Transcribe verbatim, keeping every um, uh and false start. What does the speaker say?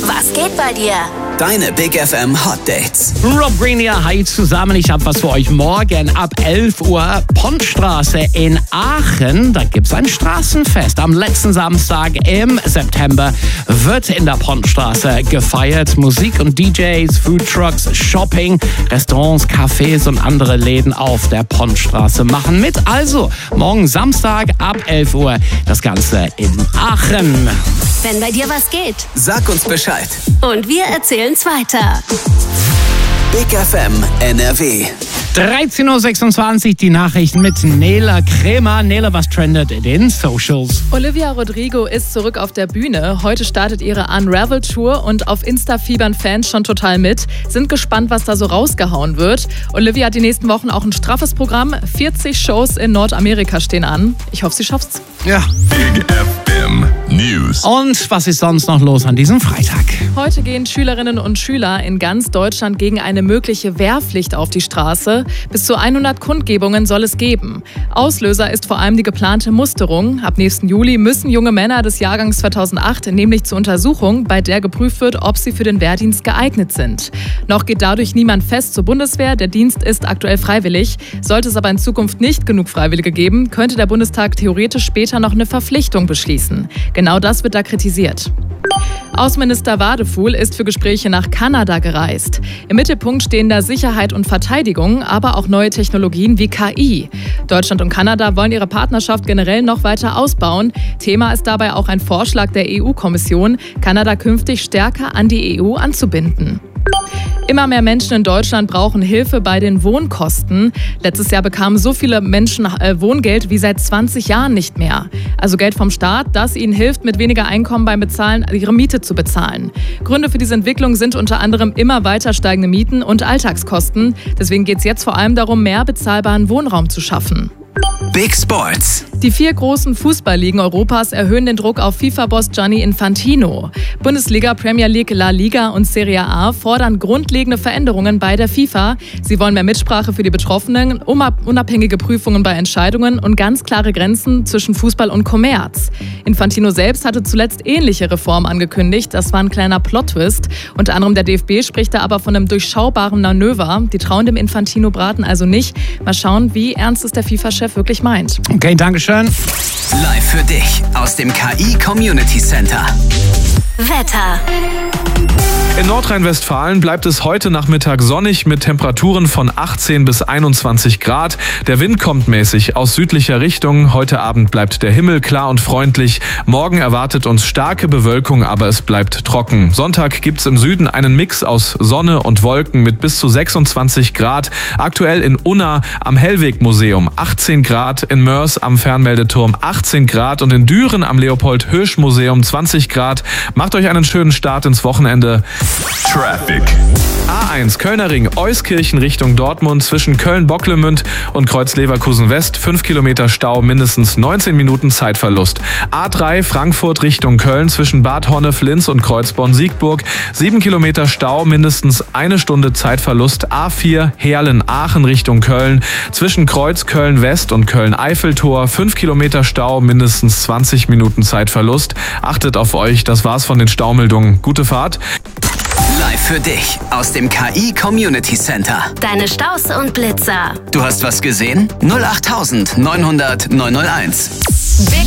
Was geht bei dir? Deine Big F M Hot Dates. Rob Green hier, hi zusammen. Ich habe was für euch morgen ab elf Uhr. Pontstraße in Aachen. Da gibt's ein Straßenfest. Am letzten Samstag im September wird in der Pontstraße gefeiert. Musik und D Js, Foodtrucks, Shopping, Restaurants, Cafés und andere Läden auf der Pontstraße machen mit. Also morgen Samstag ab elf Uhr das Ganze in Aachen. Wenn bei dir was geht. Sag uns Bescheid. Und wir erzählen's weiter. Big F M N R W. dreizehn Uhr sechsundzwanzig, die Nachrichten mit Nela Krämer. Nela, was trendet in den Socials? Olivia Rodrigo ist zurück auf der Bühne. Heute startet ihre Unravel-Tour und auf Insta fiebern Fans schon total mit. Sind gespannt, was da so rausgehauen wird. Olivia hat die nächsten Wochen auch ein straffes Programm. vierzig Shows in Nordamerika stehen an. Ich hoffe, sie schafft's. Ja. Big F M News. Und was ist sonst noch los an diesem Freitag? Heute gehen Schülerinnen und Schüler in ganz Deutschland gegen eine mögliche Wehrpflicht auf die Straße. Bis zu hundert Kundgebungen soll es geben. Auslöser ist vor allem die geplante Musterung. Ab nächsten Juli müssen junge Männer des Jahrgangs zweitausendacht nämlich zur Untersuchung, bei der geprüft wird, ob sie für den Wehrdienst geeignet sind. Noch geht dadurch niemand fest zur Bundeswehr. Der Dienst ist aktuell freiwillig. Sollte es aber in Zukunft nicht genug Freiwillige geben, könnte der Bundestag theoretisch später noch eine Verpflichtung beschließen. Genau das wird da kritisiert. Außenminister Wadefuhl ist für Gespräche nach Kanada gereist. Im Mittelpunkt stehen da Sicherheit und Verteidigung, aber auch neue Technologien wie K I. Deutschland und Kanada wollen ihre Partnerschaft generell noch weiter ausbauen. Thema ist dabei auch ein Vorschlag der E U-Kommission, Kanada künftig stärker an die E U anzubinden. Immer mehr Menschen in Deutschland brauchen Hilfe bei den Wohnkosten. Letztes Jahr bekamen so viele Menschen äh, Wohngeld wie seit zwanzig Jahren nicht mehr. Also Geld vom Staat, das ihnen hilft, mit weniger Einkommen beim Bezahlen ihre Miete zu bezahlen. Gründe für diese Entwicklung sind unter anderem immer weiter steigende Mieten und Alltagskosten. Deswegen geht es jetzt vor allem darum, mehr bezahlbaren Wohnraum zu schaffen. Big Sports. Die vier großen Fußballligen Europas erhöhen den Druck auf FIFA-Boss Gianni Infantino. Bundesliga, Premier League, La Liga und Serie A fordern grundlegende Veränderungen bei der FIFA. Sie wollen mehr Mitsprache für die Betroffenen, unabhängige Prüfungen bei Entscheidungen und ganz klare Grenzen zwischen Fußball und Kommerz. Infantino selbst hatte zuletzt ähnliche Reformen angekündigt. Das war ein kleiner Plot-Twist. Unter anderem der D F B spricht da aber von einem durchschaubaren Manöver. Die trauen dem Infantino braten also nicht. Mal schauen, wie ernst es der FIFA-Chef wirklich meint. Okay, Dankeschön. Live für dich aus dem K I Community Center. Wetter. In Nordrhein-Westfalen bleibt es heute Nachmittag sonnig mit Temperaturen von achtzehn bis einundzwanzig Grad. Der Wind kommt mäßig aus südlicher Richtung. Heute Abend bleibt der Himmel klar und freundlich. Morgen erwartet uns starke Bewölkung, aber es bleibt trocken. Sonntag gibt's im Süden einen Mix aus Sonne und Wolken mit bis zu sechsundzwanzig Grad. Aktuell in Unna am Hellweg-Museum achtzehn Grad, in Mörs am Fernmeldeturm achtzehn Grad und in Düren am Leopold-Hirsch-Museum zwanzig Grad. Macht euch einen schönen Start ins Wochenende. Traffic. A eins Kölner Ring, Euskirchen Richtung Dortmund zwischen Köln-Bocklemünd und Kreuz-Leverkusen West. fünf Kilometer Stau, mindestens neunzehn Minuten Zeitverlust. A drei Frankfurt Richtung Köln zwischen Bad Honnef-Linz und Kreuzborn-Siegburg. sieben Kilometer Stau, mindestens eine Stunde Zeitverlust. A vier Heerlen-Aachen Richtung Köln zwischen Kreuz Köln-West und Köln-Eiffeltor. fünf Kilometer Stau, mindestens zwanzig Minuten Zeitverlust. Achtet auf euch, das war's von den Staumeldungen. Gute Fahrt. Live für dich aus dem K I Community Center. Deine Staus und Blitzer. Du hast was gesehen? null acht neun null null neun null eins.